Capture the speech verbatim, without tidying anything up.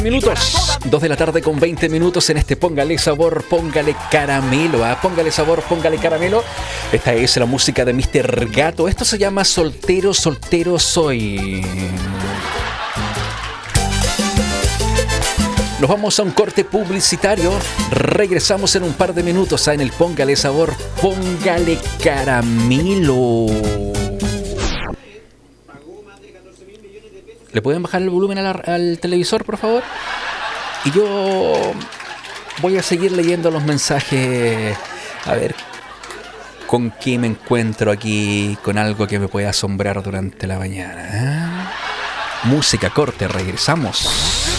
Minutos, dos de la tarde con veinte minutos en este Póngale Sabor, Póngale Caramelo, ¿eh? Póngale Sabor, Póngale Caramelo. Esta es la música de míster Gato. Esto se llama Soltero, Soltero Soy. Nos vamos a un corte publicitario. Regresamos en un par de minutos ¿eh? en el Póngale Sabor, Póngale Caramelo. ¿Le pueden bajar el volumen al, al televisor, por favor? Y yo voy a seguir leyendo los mensajes. A ver con qué me encuentro aquí, con algo que me pueda asombrar durante la mañana. ¿eh? Música, corte, regresamos.